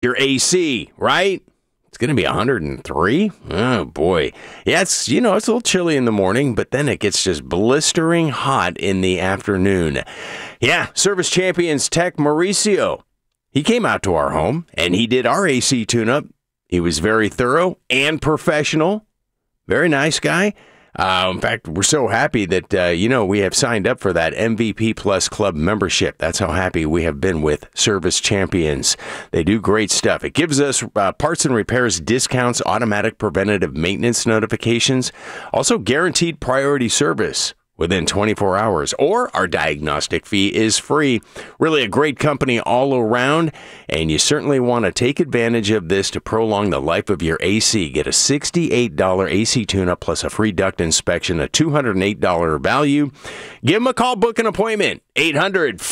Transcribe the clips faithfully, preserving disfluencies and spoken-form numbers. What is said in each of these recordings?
your A C, right? It's going to be one hundred three. Oh, boy. Yeah, it's, you know, it's a little chilly in the morning, but then it gets just blistering hot in the afternoon. Yeah, Service Champions Tech Mauricio. He came out to our home, and he did our A C tune-up. He was very thorough and professional. Very nice guy. Uh, in fact, we're so happy that, uh, you know, we have signed up for that M V P Plus Club membership. That's how happy we have been with Service Champions. They do great stuff. It gives us uh, parts and repairs discounts, automatic preventative maintenance notifications, also guaranteed priority service within twenty-four hours, or our diagnostic fee is free. Really a great company all around, and you certainly want to take advantage of this to prolong the life of your A C. Get a sixty-eight dollars A C tune-up plus a free duct inspection, a two hundred eight dollars value. Give them a call, book an appointment, eight hundred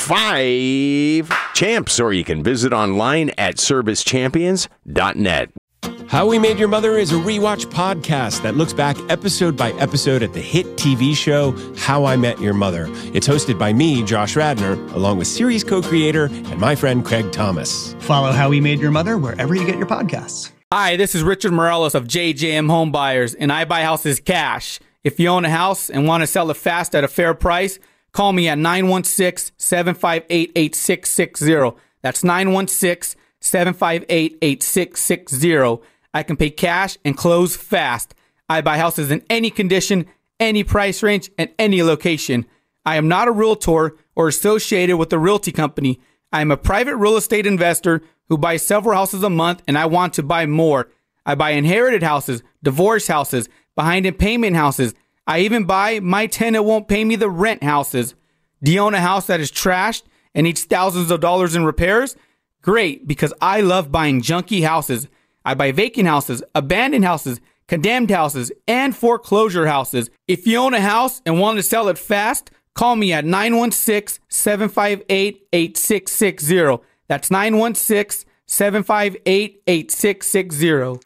five champs, or you can visit online at service champions dot net. How We Made Your Mother is a rewatch podcast that looks back episode by episode at the hit T V show How I Met Your Mother. It's hosted by me, Josh Radnor, along with series co-creator and my friend Craig Thomas. Follow How We Made Your Mother wherever you get your podcasts. Hi, this is Richard Morales of J J M Home Buyers, and I buy houses cash. If you own a house and want to sell it fast at a fair price, call me at nine one six, seven five eight, eight six six zero. That's nine one six, seven five eight, eight six six zero. I can pay cash and close fast. I buy houses in any condition, any price range, and any location. I am not a realtor or associated with a realty company. I am a private real estate investor who buys several houses a month, and I want to buy more. I buy inherited houses, divorce houses, behind in payment houses. I even buy my tenant won't pay me the rent houses. Do you own a house that is trashed and needs thousands of dollars in repairs? Great, because I love buying junky houses. I buy vacant houses, abandoned houses, condemned houses, and foreclosure houses. If you own a house and want to sell it fast, call me at nine one six, seven five eight, eight six six zero. That's nine one six, seven five eight, eight six six zero.